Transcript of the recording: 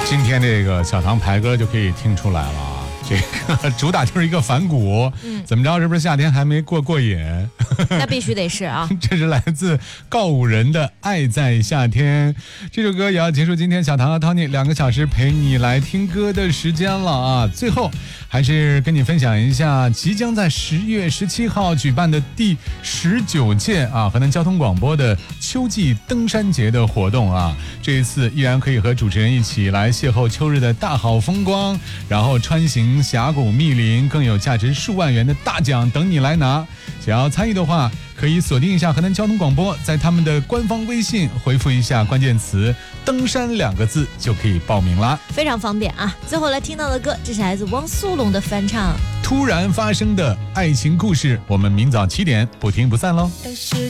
今天这个小唐排歌就可以听出来了啊，这个主打就是一个反骨，怎么着？是不是夏天还没过瘾？ 那必须得是啊！ 这是来自告五人的《爱在夏天》，这首歌也要结束今天小唐和 Tony 2个小时陪你来听歌的时间了啊！最后还是跟你分享一下即将在10月17号举办的第19届河南交通广播的秋季登山节的活动啊！这一次依然可以和主持人一起来邂逅秋日的大好风光，然后穿行峡谷密林，更有价值数万元的大奖等你来拿。想要参与的话，可以锁定一下河南交通广播，在他们的官方微信回复一下关键词登山2个字就可以报名啦， 非常方便啊！最后来听到的歌，这是来自汪苏泷的翻唱， 突然发生的爱情故事。我们明早7点不听不散喽。